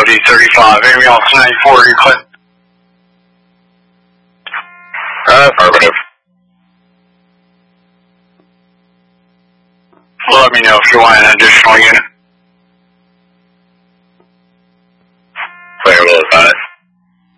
D35. Anything else? 94, you clear? Affirmative. Let me know if you want an additional unit.